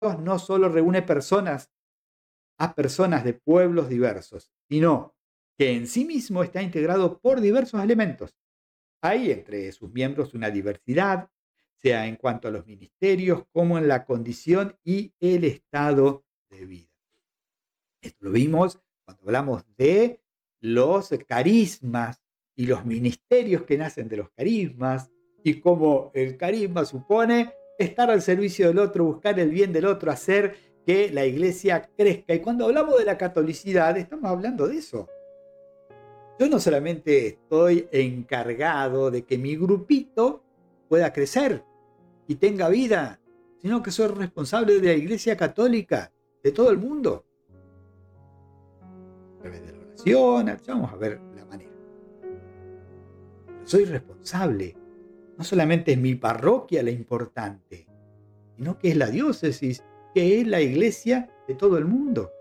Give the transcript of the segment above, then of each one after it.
no solo reúne a personas de pueblos diversos, sino que en sí mismo está integrado por diversos elementos. Hay entre sus miembros una diversidad, sea en cuanto a los ministerios como en la condición y el estado de vida. Esto lo vimos cuando hablamos de los carismas y los ministerios que nacen de los carismas y cómo el carisma supone estar al servicio del otro, buscar el bien del otro, hacer que la iglesia crezca. Y cuando hablamos de la catolicidad, estamos hablando de eso. Yo no solamente estoy encargado de que mi grupito pueda crecer y tenga vida, sino que soy responsable de la iglesia católica, de todo el mundo. A través de la oración, ya vamos a ver la manera. Pero soy responsable. No solamente es mi parroquia la importante, sino que es la diócesis, que es la iglesia de todo el mundo.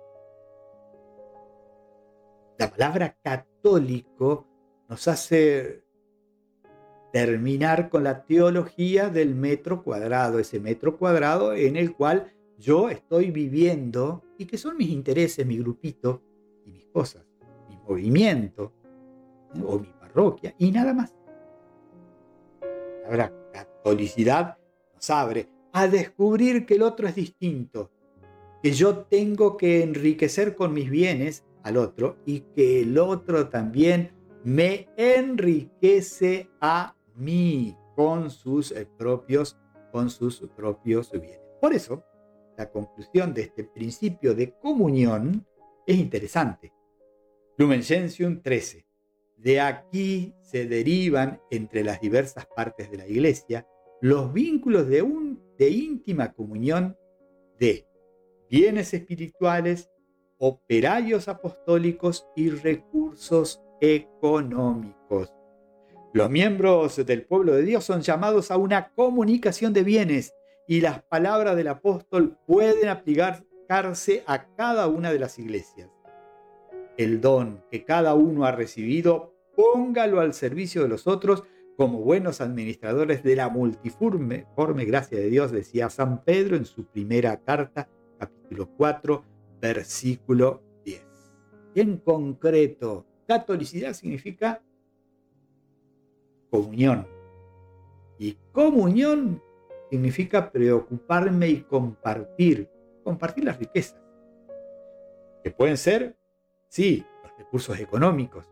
La palabra católico nos hace terminar con la teología del metro cuadrado, ese metro cuadrado en el cual yo estoy viviendo y que son mis intereses, mi grupito y mis cosas, mi movimiento o mi parroquia y nada más. La palabra catolicidad nos abre a descubrir que el otro es distinto, que yo tengo que enriquecer con mis bienes al otro y que el otro también me enriquece a mí con sus propios bienes. Por eso, la conclusión de este principio de comunión es interesante. Lumen Gentium 13. De aquí se derivan entre las diversas partes de la Iglesia los vínculos de íntima comunión de bienes espirituales, operarios apostólicos y recursos económicos. Los miembros del pueblo de Dios son llamados a una comunicación de bienes y las palabras del apóstol pueden aplicarse a cada una de las iglesias. El don que cada uno ha recibido, póngalo al servicio de los otros como buenos administradores de la multiforme gracia de Dios, decía San Pedro en su primera carta, capítulo 4, versículo 10. Y en concreto, catolicidad significa comunión. Y comunión significa preocuparme y compartir las riquezas. Que pueden ser, sí, los recursos económicos.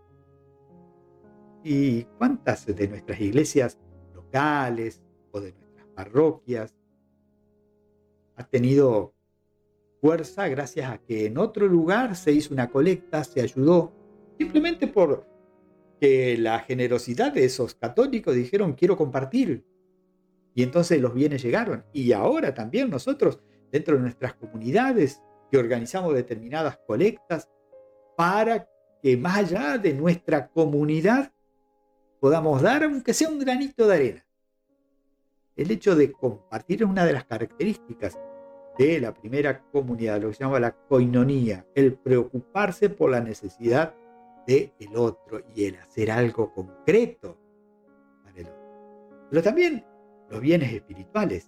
¿Y cuántas de nuestras iglesias locales o de nuestras parroquias ha tenido fuerza gracias a que en otro lugar se hizo una colecta, se ayudó, simplemente por que la generosidad de esos católicos dijeron quiero compartir y entonces los bienes llegaron? Y ahora también nosotros dentro de nuestras comunidades que organizamos determinadas colectas para que más allá de nuestra comunidad podamos dar aunque sea un granito de arena. El hecho de compartir es una de las características de la primera comunidad, lo que se llama la koinonía, el preocuparse por la necesidad del otro y el hacer algo concreto para el otro. Pero también los bienes espirituales,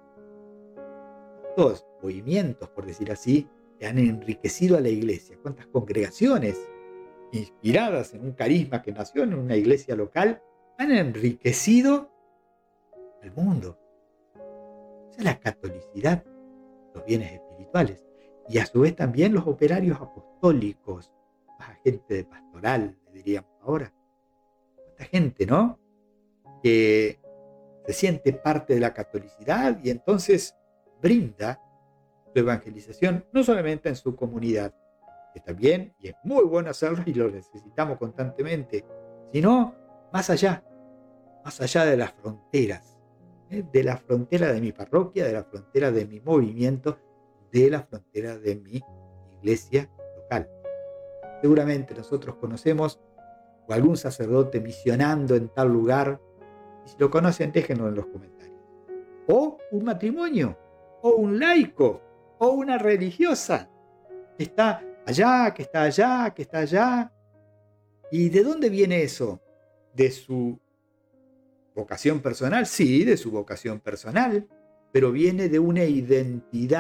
estos movimientos, por decir así, que han enriquecido a la iglesia. ¿Cuántas congregaciones inspiradas en un carisma que nació en una iglesia local han enriquecido al mundo? Esa es la catolicidad, los bienes espirituales. Y a su vez también los operarios apostólicos, más gente de pastoral, le diríamos ahora. Cuánta gente, ¿no? Que se siente parte de la catolicidad y entonces brinda su evangelización no solamente en su comunidad, que está bien y es muy bueno hacerlo y lo necesitamos constantemente, sino más allá de las fronteras, de la frontera de mi parroquia, de la frontera de mi movimiento, de la frontera de mi iglesia local. Seguramente nosotros conocemos o algún sacerdote misionando en tal lugar, y si lo conocen déjenlo en los comentarios. O un matrimonio, o un laico, o una religiosa que está allá, que está allá, que está allá. ¿Y de dónde viene eso? ¿De su vocación personal? Sí, de su vocación personal. pero viene de una identidad